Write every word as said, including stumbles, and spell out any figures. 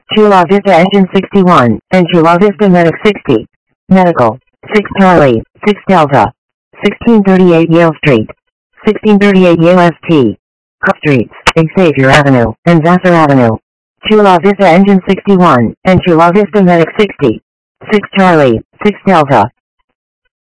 Chula Vista Engine sixty-one, and Chula Vista Medic sixty. Medical, six Charlie, six Delta. sixteen thirty-eight Yale Street. sixteen thirty-eight Yale S T. Cook Streets, Xavier Avenue, and Vassar Avenue. Chula Vista Engine sixty-one, and Chula Vista Medic sixty. six Charlie, six Delta.